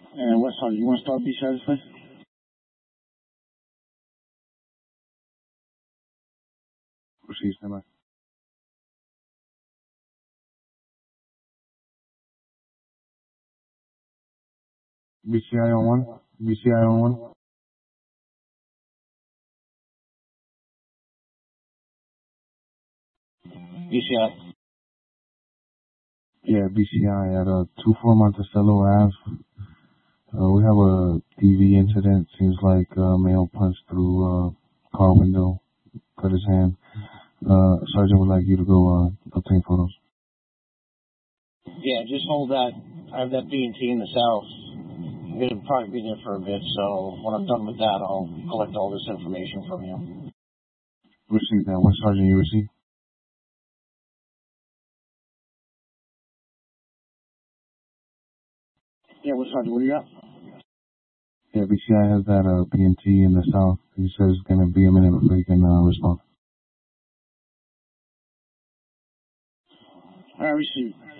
And West Sergeant, you want to start BCI this way? Proceed, stand by. BCI on one. BCI on one. BCI. Yeah, BCI at 24 Monticello Ave. We have a DV incident. Seems like a male punched through car window, cut his hand. Sergeant would like you to go obtain photos. Yeah, just hold that. I have that B&T in the south. It'll probably be there for a bit, so when I'm done with that, I'll collect all this information from you. Receive that. What Sergeant you receive? Yeah, what Sergeant, what do you got? Yeah, BCI has that B&T in the south. He says it's going to be a minute before he can respond. All right, receive.